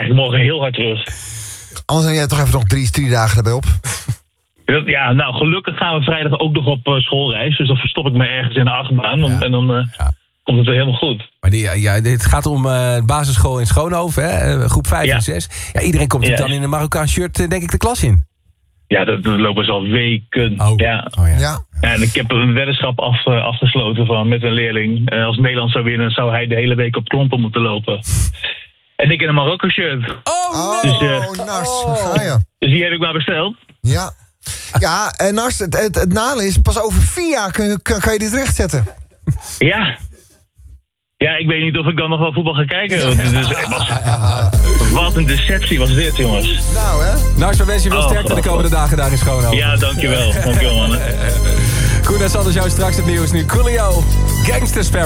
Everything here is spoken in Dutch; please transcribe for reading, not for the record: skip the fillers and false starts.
eigenlijk morgen heel hard terug. Anders dan jij toch even nog 3 dagen erbij op. Ja, nou, gelukkig gaan we vrijdag ook nog op schoolreis. Dus dan verstop ik me ergens in de achtbaan. En dan komt het weer helemaal goed. Maar dit gaat om basisschool in Schoonhoven, hè? Groep 5 en 6. Ja, iedereen komt dan in een Marokkaan shirt, denk ik, de klas in. Ja, dat lopen ze al weken. Ja. En ik heb een weddenschap afgesloten met een leerling. Als Nederland zou winnen, zou hij de hele week op klompen moeten lopen. En ik in een Marokko shirt. Nars, ga je. Dus die heb ik maar besteld. Ja. Ja, en Nars, het nadeel is, pas over 4 jaar kan je dit rechtzetten. Ja. Ja, ik weet niet of ik dan nog wel voetbal ga kijken. Dus wat een deceptie was dit, jongens. Nou, hè? Nars, we wensen je veel sterkte de komende dagen daar in Schoonhoven. Ja, dankjewel. Dankjewel, man. Goed, dat is alles jou straks het nieuws nu. Coolio, Gangsters Paradise.